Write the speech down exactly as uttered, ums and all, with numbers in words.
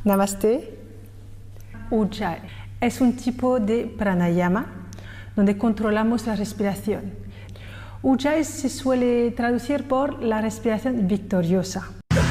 Namaste. Ujjayi es un tipo de pranayama donde controlamos la respiración. Ujjayi se suele traducir por la respiración victoriosa.